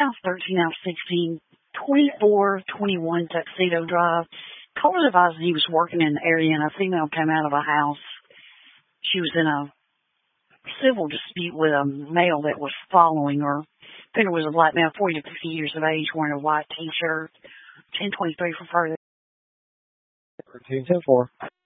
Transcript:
House 13, House 16, 2421 Tuxedo Drive. Caller advised he was working in the area and a female came out of a house. She was in a civil dispute with a male that was following her. Figure was a black male, 40 to 50 years of age, wearing a white t-shirt. 1023 for further. 1310-4.